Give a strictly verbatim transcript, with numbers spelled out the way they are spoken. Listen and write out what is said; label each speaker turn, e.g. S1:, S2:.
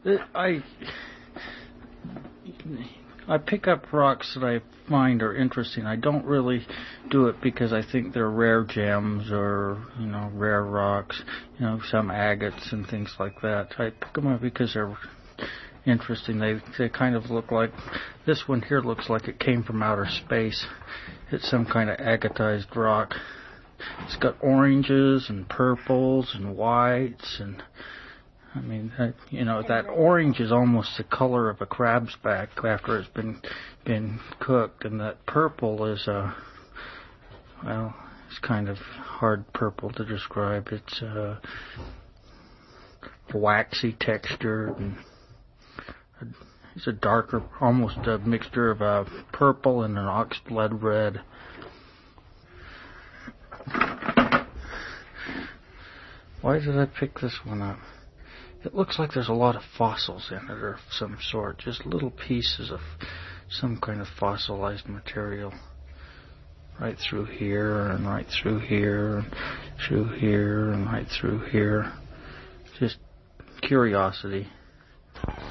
S1: I I pick up rocks that I find are interesting. I don't really do it because I think they're rare gems or, you know, rare rocks, you know, some agates and things like that. I pick them up because they're interesting. They they kind of look like, this one here looks like it came from outer space. It's some kind of agatized rock. It's got oranges and purples and whites, and I mean, that, you know, that orange is almost the color of a crab's back after it's been been cooked, and that purple is a, well, it's kind of hard purple to describe. It's a waxy texture, and it's a darker, almost a mixture of a purple and an oxblood red. Why did I pick this one up? It looks like there's a lot of fossils in it of some sort, just little pieces of some kind of fossilized material. Right through here, and right through here, and through here, and right through here. Just curiosity.